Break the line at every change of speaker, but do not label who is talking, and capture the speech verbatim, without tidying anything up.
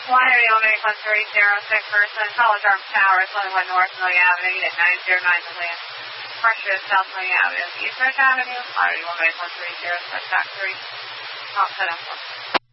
one Omega one three zero six person, College Arms Tower, twenty-one North Millie Avenue, unit nine zero nine Millie. Pressure South Millie Avenue, East Ridge Avenue, Florida Omega one three zero six three. I'll set up.